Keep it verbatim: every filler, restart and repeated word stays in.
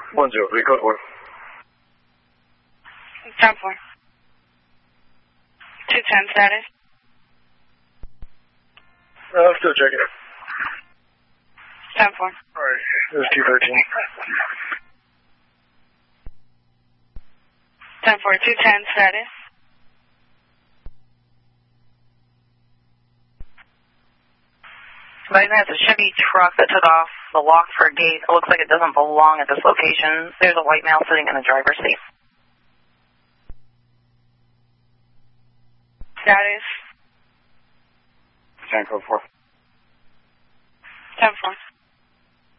one zero three, code four. ten four. two ten status. Uh, still checking it. ten four. Alright, this is two thirteen. ten four, two ten status. Somebody has a Chevy truck that took off the lock for a gate. It looks like it doesn't belong at this location. There's a white male sitting in the driver's seat. Status. ten code four. ten four.